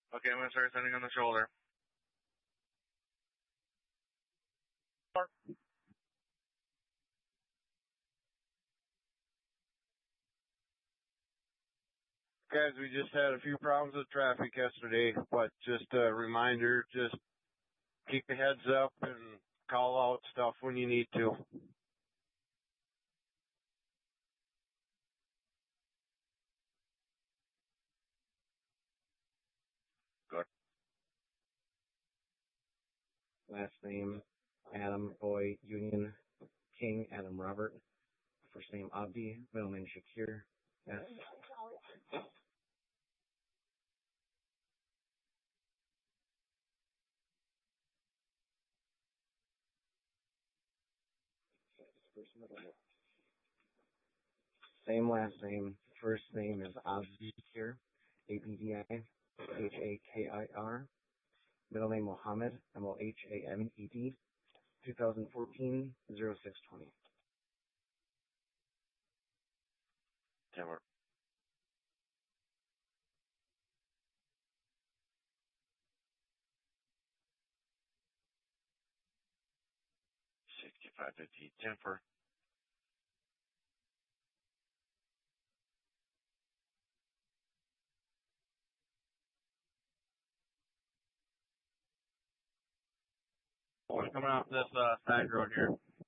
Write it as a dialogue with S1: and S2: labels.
S1: Okay, I'm gonna start sending on the shoulder. Guys, we just had a few problems with traffic yesterday, but just a reminder, just keep your heads up and call out stuff when you need to. Good.
S2: Last name, Adam Boy Union King Adam Robert. First name Abdi, middle name Shakir. S. Same last name. First name is Abdi Shakir, Abdihakir. Middle name Mohammed, Mohamed. 2014 0620.
S1: Timber. 6550 Timber. We're coming off this side road here.